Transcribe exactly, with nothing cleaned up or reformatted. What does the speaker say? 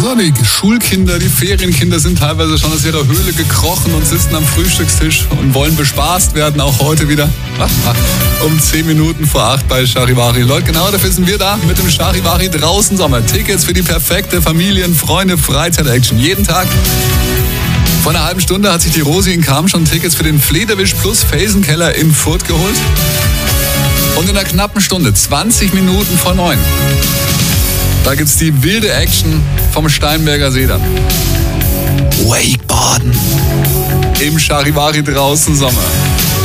So, die Schulkinder, die Ferienkinder sind teilweise schon aus ihrer Höhle gekrochen und sitzen am Frühstückstisch und wollen bespaßt werden, auch heute wieder. Um zehn Minuten vor acht bei Charivari. Leute, genau dafür sind wir da mit dem Charivari draußen Sommer. Tickets für die perfekte Familien-, Freunde-, Freizeit-Action. Jeden Tag. Vor einer halben Stunde hat sich die Rosi in Cham schon Tickets für den Flederwisch plus Felsenkeller in Furth geholt. Und in einer knappen Stunde, zwanzig Minuten vor neun, da gibt's die wilde Action vom Steinberger See dann. Wakeboarden im Charivari draußen Sommer.